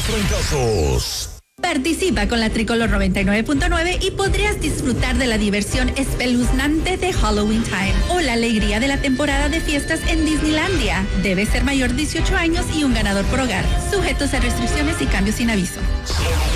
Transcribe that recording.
trancazos. Participa con la Tricolor 99.9 y podrías disfrutar de la diversión espeluznante de Halloween Time o la alegría de la temporada de fiestas en Disneylandia. Debe ser mayor de 18 años y un ganador por hogar. Sujetos a restricciones y cambios sin aviso.